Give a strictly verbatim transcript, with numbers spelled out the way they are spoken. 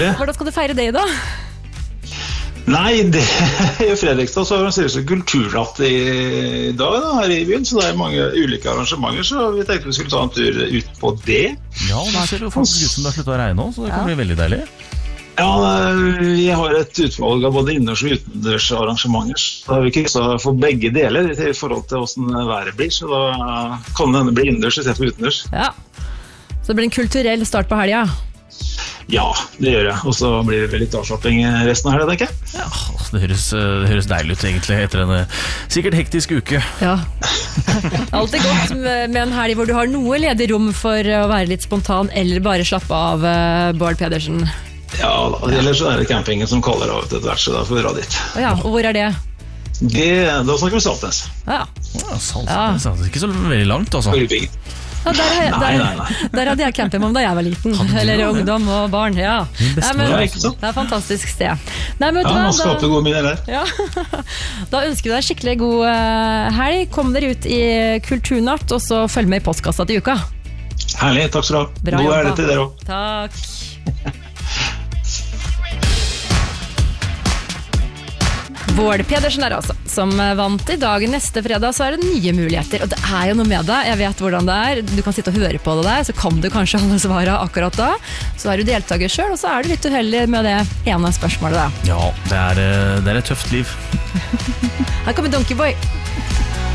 Hvordan skal du feire det da? Nei, det I Fredrikstad så arrangeres det kulturnatt I dag da, her I byen, så det er mange ulike arrangementer, så vi tenkte vi skulle ta en tur ut på det. Ja, det ser jo faktisk ut som det har sluttet å regne nå, så det kan bli veldig deilig. Ja, vi har et utvalg av både innendørs og utendørs arrangementer, så da har vi krysset for begge deler I forhold til hvordan været blir, så da kan det bli innendørs I stedet for utendørs. Ja, så det blir en kulturell start på helga. Ja, det gjør jeg, og så blir det litt avslapping resten av helgen, tenker jeg. Ja, det høres, det høres deilig ut egentlig etter en sikkert hektisk uke. Ja, alltid godt med en helg hvor du har noe ledig rom for å være litt spontan, eller bare slappe av, Bård Pedersen. Ja, eller så er det campingen som kaller av etter hvert, så da får vi dra dit. Ja, og hvor er det? det da snakker vi Saltnes. Ja, ja Saltnes, ja. Det er ikke så veldig langt altså. Ja, der, der, nei, nei, nei. Der hadde jeg camping om da jeg var liten. Eller ungdom og barn, ja. Nei, men, det er et fantastisk sted. Nei, men, ja, man skaper gode minner der. Ja. Da ønsker vi deg skikkelig god helg. Kom dere ut I kulturnatt, og så følg med I postkassa til uka. Herlig, takk skal du ha. Bra god helg til dere også. Takk. Bård Pedersen er altså, som vant I dag. Neste fredag så er det nye muligheter, og det er jo noe med det. Jeg vet hvordan det er. Du kan sitte og høre på det der, så kan du kanskje alle svarene akkurat da. Så er du deltaker selv, og så er du litt uheldig med det ene spørsmålet da. Ja, det er, det er et tøft liv. Her kommer Donkey Boy.